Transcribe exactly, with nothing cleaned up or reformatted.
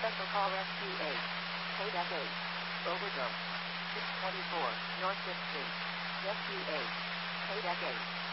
Special call S Q eight. Kodak eight. Overdose. six twenty-four, North fifth Street. S Q eight. Kodak eight.